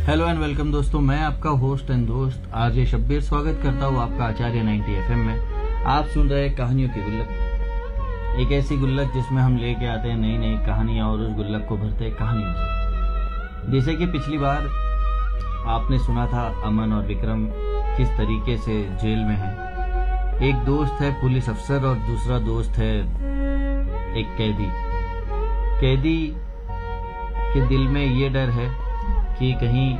Hello and welcome दोस्तों, मैं आपका होस्ट एंड दोस्त आरजे शब्बीर स्वागत करता हूँ आपका आचार्य 90 FM में। आप सुन रहे हैं कहानियों की गुल्लक, एक ऐसी गुल्लक जिसमें हम लेके आते हैं नई नई कहानियां और उस गुल्लक को भरते हैं कहानियों से। जैसे कि पिछली बार आपने सुना था अमन और विक्रम किस तरीके से जेल में है। एक दोस्त है पुलिस अफसर और दूसरा दोस्त है एक कैदी। कैदी के दिल में ये डर है कि कहीं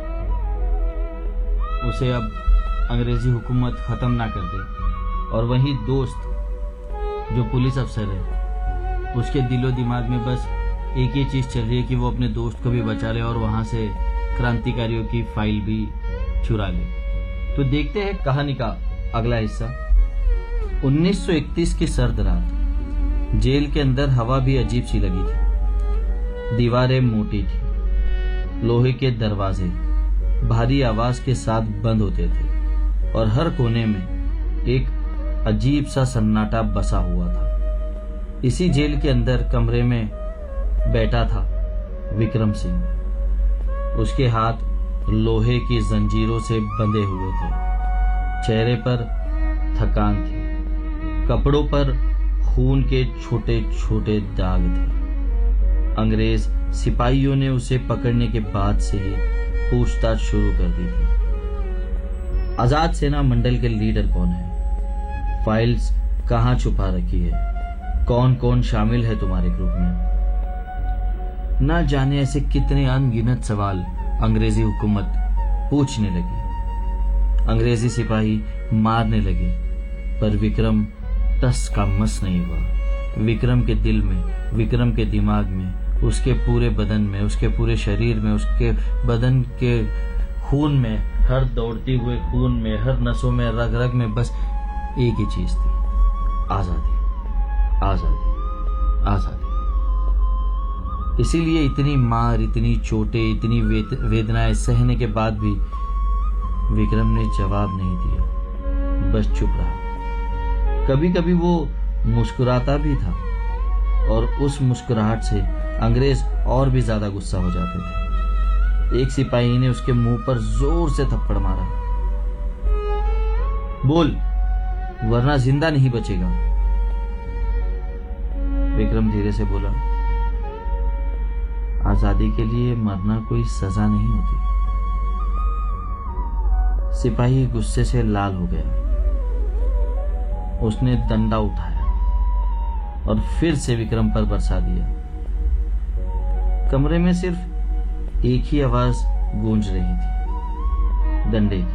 उसे अब अंग्रेजी हुकूमत खत्म ना कर दे, और वही दोस्त जो पुलिस अफसर है उसके दिलो दिमाग में बस एक ही चीज चल रही है कि वो अपने दोस्त को भी बचा ले और वहां से क्रांतिकारियों की फाइल भी चुरा ले। तो देखते हैं कहानी का अगला हिस्सा। 1931 की सर्द रात। जेल के अंदर हवा भी अजीब सी लगी थी। दीवारें मोटी थी, लोहे के दरवाजे भारी आवाज के साथ बंद होते थे और हर कोने में एक अजीब सा सन्नाटा बसा हुआ था। इसी जेल के अंदर कमरे में बैठा था विक्रम सिंह। उसके हाथ लोहे की जंजीरों से बंधे हुए थे। चेहरे पर थकान थी, कपड़ों पर खून के छोटे छोटे दाग थे। अंग्रेज सिपाहियों ने उसे पकड़ने के बाद से ही पूछताछ शुरू कर दी थी। आजाद सेना मंडल के लीडर कौन है, फाइल्स कहां छुपा रखी है, कौन कौन शामिल है तुम्हारे ग्रुप में। न जाने ऐसे कितने अनगिनत सवाल अंग्रेजी हुकूमत पूछने लगी। अंग्रेजी सिपाही मारने लगे, पर विक्रम टस का मस नहीं हुआ। विक्रम के दिल में, विक्रम के दिमाग में, उसके पूरे बदन में, उसके पूरे शरीर में, उसके बदन के खून में, हर दौड़ती हुए खून में, हर नसों में, रग रग में बस एक ही चीज थी, आजादी, आजादी, आजादी। इसीलिए इतनी मार, इतनी चोटें, इतनी वेदनाएं सहने के बाद भी विक्रम ने जवाब नहीं दिया, बस चुप रहा। कभी कभी वो मुस्कुराता भी था और उस मुस्कुराहट से अंग्रेज और भी ज्यादा गुस्सा हो जाते थे। एक सिपाही ने उसके मुंह पर जोर से थप्पड़ मारा। बोल, वरना जिंदा नहीं बचेगा। विक्रम धीरे से बोला, आजादी के लिए मरना कोई सजा नहीं होती। सिपाही गुस्से से लाल हो गया। उसने डंडा उठाया और फिर से विक्रम पर बरसा दिया। कमरे में सिर्फ एक ही आवाज गूंज रही थी, डंडे की।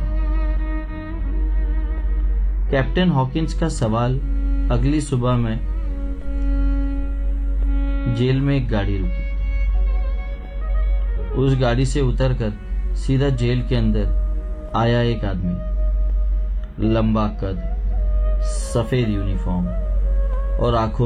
कैप्टन हॉकिंस का सवाल। अगली सुबह में जेल में एक गाड़ी रुकी। उस गाड़ी से उतरकर सीधा जेल के अंदर आया एक आदमी। लंबा कद, सफेद यूनिफॉर्म और आंखों